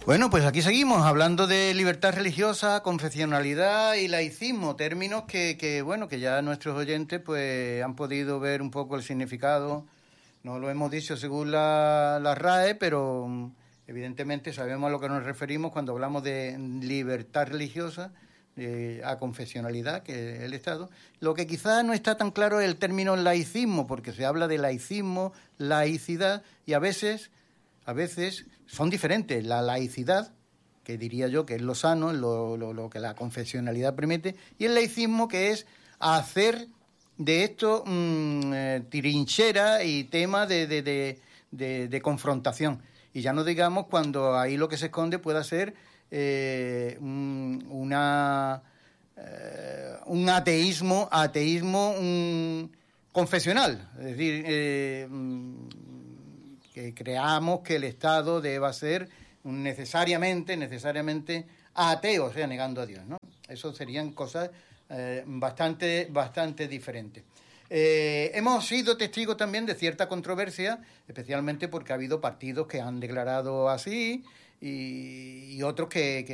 Bueno, pues aquí seguimos hablando de libertad religiosa, confesionalidad y laicismo, términos que ya nuestros oyentes pues han podido ver un poco el significado. No lo hemos dicho según la RAE, pero evidentemente sabemos a lo que nos referimos cuando hablamos de libertad religiosa, a confesionalidad, que es el Estado. Lo que quizás no está tan claro es el término laicismo, porque se habla de laicismo, laicidad, y a veces son diferentes. La laicidad, que diría yo que es lo sano, lo que la confesionalidad permite, y el laicismo, que es hacer de esto trinchera y tema de confrontación. Y ya no digamos cuando ahí lo que se esconde pueda ser un ateísmo confesional. Es decir, que creamos que el Estado deba ser necesariamente ateo, o sea, negando a Dios, ¿no? Eso serían cosas bastante diferentes. Hemos sido testigos también de cierta controversia, especialmente porque ha habido partidos que han declarado así y otros que